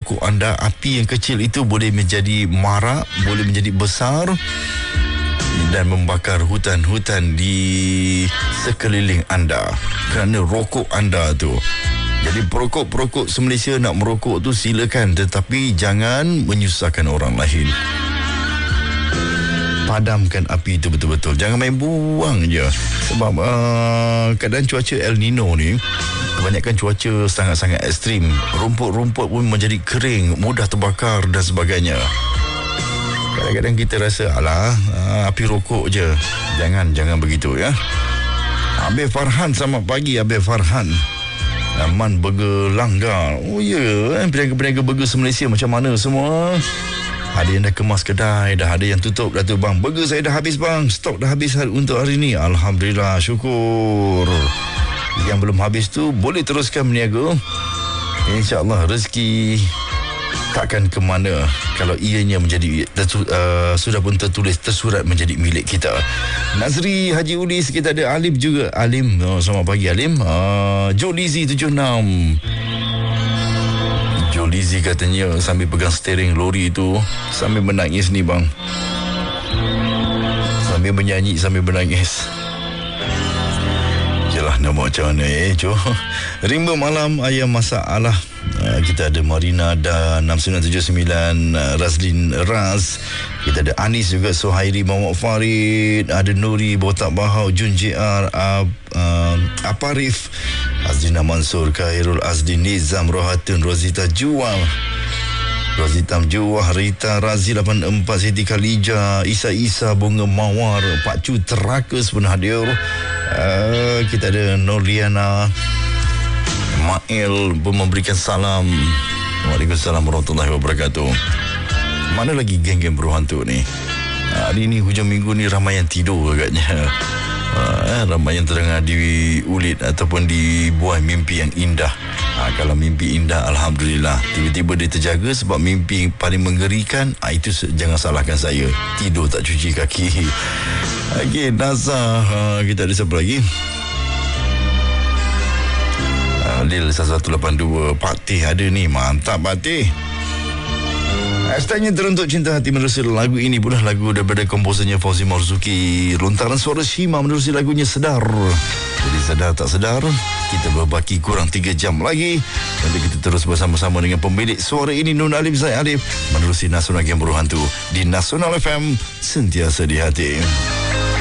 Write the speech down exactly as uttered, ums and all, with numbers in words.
rokok anda, api yang kecil itu boleh menjadi marak, boleh menjadi besar dan membakar hutan-hutan di sekeliling anda kerana rokok anda tu. Jadi perokok-perokok se-Malaysia nak merokok tu silakan, tetapi jangan menyusahkan orang lain. Padamkan api itu betul-betul. Jangan main buang je. Sebab uh, keadaan cuaca El Nino ni, kebanyakan cuaca sangat-sangat ekstrim. Rumput-rumput pun menjadi kering, mudah terbakar dan sebagainya. Kadang-kadang kita rasa, alah, uh, api rokok je. Jangan, jangan begitu ya. Abel Farhan, selamat pagi Abel Farhan. Aman Burger Langgar. Oh ya, yeah. Peniaga-peniaga burger se-Malaysia macam mana semua? Ada yang dah kemas kedai, dah ada yang tutup dah tu. Bang, burger saya dah habis bang, stok dah habis untuk hari ni. Alhamdulillah, syukur. Yang belum habis tu boleh teruskan berniaga. InsyaAllah rezeki takkan ke mana kalau ianya menjadi tertu, uh, sudah pun tertulis, tersurat menjadi milik kita. Nazri Haji Ulis, kita ada Alim juga. Alim, oh, selamat pagi Alim. uh, Joe Lizzy tujuh enam. Joe Lizzy katanya sambil pegang steering lori tu, sambil menangis ni bang, sambil menyanyi sambil menangis. Jelah nak buat macam mana eh Joe. Rimba malam ayam masalah. Uh, kita ada Marina dan enam sembilan tujuh sembilan, uh, Razlin Raz. Kita ada Anis juga, Sohairi Muhammad Farid, ada Nuri Botak Bahau, Jun J R, uh, uh, Aparif, Azrina Mansur, Khairul Azdi, Nizam Rohatun, Rozita Jual, Rozita Juwah, Rita Razi lapan empat, Siti Khalija, Isa Isa, Bunga Mawar, Pak Cu Terakus pun hadir. uh, Kita ada Noriana Mail pun memberikan salam. Waalaikumsalam warahmatullahi wabarakatuh. Mana lagi geng-geng beruhan tu ni? Hari ni hujung minggu ni ramai yang tidur agaknya. Uh, ramai yang terdengar diulit ataupun dibuai mimpi yang indah. uh, Kalau mimpi indah, Alhamdulillah. Tiba-tiba dia terjaga sebab mimpi paling menggerikan, uh, itu jangan salahkan saya. Tidur tak cuci kaki. Okey, Nazar, uh, kita ada siapa lagi? uh, Lil satu lapan dua. Pak Teh ada ni. Mantap Pak Teh. Hashtagnya Teruntuk Cinta Hati menerusi lagu ini pula lagu daripada komposernya Fauzi Marzuki. Lontaran suara Shima menerusi lagunya Sedar. Jadi sedar tak sedar, kita berbaki kurang tiga jam lagi. Nanti kita terus bersama-sama dengan pemilik suara ini, Nun Alif Zaid Alif, menerusi Nasional Game Beruhan tu di Nasional F M, sentiasa di hati.